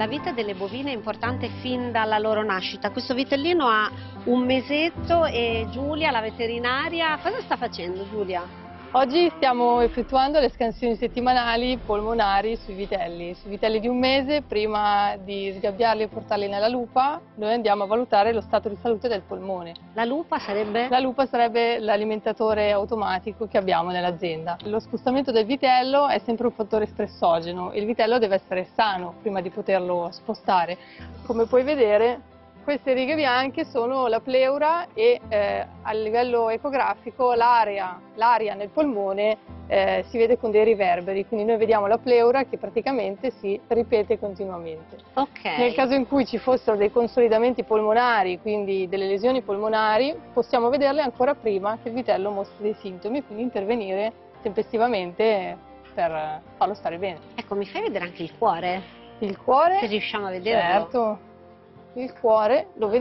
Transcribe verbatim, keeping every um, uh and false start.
La vita delle bovine è importante fin dalla loro nascita. Questo vitellino ha un mesetto e Giulia, la veterinaria, cosa sta facendo Giulia? Oggi stiamo effettuando le scansioni settimanali polmonari sui vitelli. Sui vitelli di un mese, prima di sgabbiarli e portarli nella lupa, noi andiamo a valutare lo stato di salute del polmone. La lupa sarebbe? La lupa sarebbe l'alimentatore automatico che abbiamo nell'azienda. Lo spostamento del vitello è sempre un fattore stressogeno. Il vitello deve essere sano prima di poterlo spostare. Come puoi vedere, queste righe bianche sono la pleura e eh, a livello ecografico l'aria nel polmone eh, si vede con dei riverberi, quindi noi vediamo la pleura che praticamente si ripete continuamente. Okay. Nel caso in cui ci fossero dei consolidamenti polmonari, quindi delle lesioni polmonari, possiamo vederle ancora prima che il vitello mostri dei sintomi e quindi intervenire tempestivamente per farlo stare bene. Ecco, mi fai vedere anche il cuore? Il cuore? Se riusciamo a vederlo. Certo. Il cuore lo vediamo.